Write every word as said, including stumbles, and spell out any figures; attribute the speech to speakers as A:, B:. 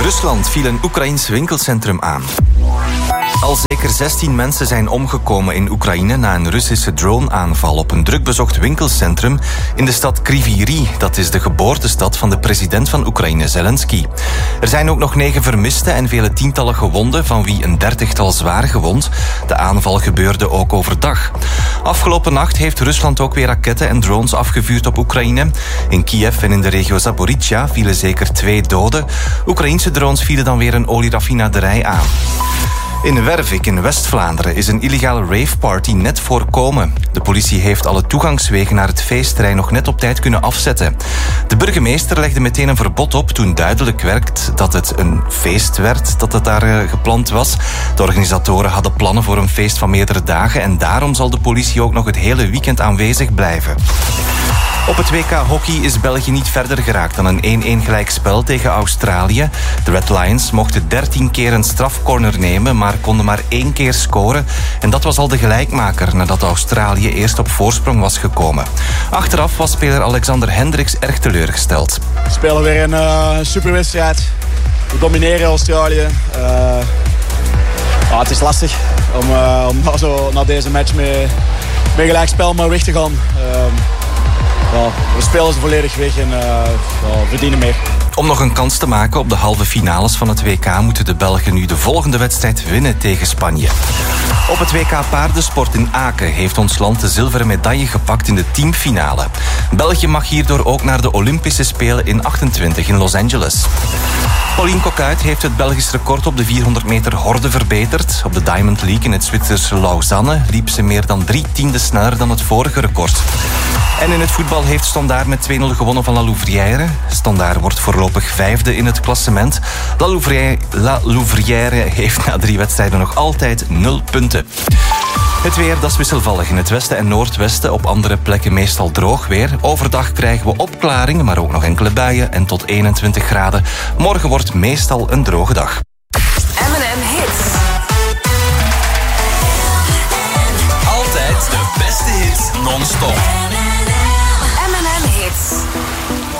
A: Rusland viel een Oekraïns winkelcentrum aan. Al zeker zestien mensen zijn omgekomen in Oekraïne na een Russische drone-aanval op een drukbezocht winkelcentrum in de stad Kryvyi Rih. Dat is de geboortestad van de president van Oekraïne, Zelensky. Er zijn ook nog negen vermisten en vele tientallen gewonden, van wie een dertigtal zwaar gewond. De aanval gebeurde ook overdag. Afgelopen nacht heeft Rusland ook weer raketten en drones afgevuurd op Oekraïne. In Kiev en in de regio Zaporizhia vielen zeker twee doden. Oekraïnse drones vielen dan weer een olieraffinaderij aan. In Wervik in West-Vlaanderen is een illegale raveparty net voorkomen. De politie heeft alle toegangswegen naar het feestterrein nog net op tijd kunnen afzetten. De burgemeester legde meteen een verbod op toen duidelijk werd dat het een feest werd, dat het daar gepland was. De organisatoren hadden plannen voor een feest van meerdere dagen en daarom zal de politie ook nog het hele weekend aanwezig blijven. Op het W K hockey is België niet verder geraakt dan een één-één gelijkspel tegen Australië. De Red Lions mochten dertien keer een strafcorner nemen, maar konden maar één keer scoren. En dat was al de gelijkmaker nadat Australië eerst op voorsprong was gekomen. Achteraf was speler Alexander Hendricks erg teleurgesteld.
B: We spelen weer een uh, superwedstrijd. We domineren Australië. Uh, ah, het is lastig om, uh, om na, zo, na deze match mee, mee gelijkspel maar weg te gaan. Uh, Ja, we spelen ze volledig weg en uh, ja, verdienen meer.
A: Om nog een kans te maken op de halve finales van het W K moeten de Belgen nu de volgende wedstrijd winnen tegen Spanje. Op het W K paardensport in Aken heeft ons land de zilveren medaille gepakt in de teamfinale. België mag hierdoor ook naar de Olympische Spelen in achtentwintig in Los Angeles. Pauline Coquuyt heeft het Belgisch record op de vierhonderd meter horde verbeterd. Op de Diamond League in het Zwitserse Lausanne liep ze meer dan drie tienden sneller dan het vorige record. En in het voetbal heeft Standaard met twee nul gewonnen van La Louvière. Standaard wordt voorlopig vijfde in het klassement. La Louvière, La Louvière heeft na drie wedstrijden nog altijd nul punten. Het weer, dat is wisselvallig. In het westen en noordwesten, op andere plekken meestal droog weer. Overdag krijgen we opklaringen, maar ook nog enkele buien en tot eenentwintig graden. Morgen wordt meestal een droge dag.
C: M en M Hits.
D: Altijd de beste hits non-stop.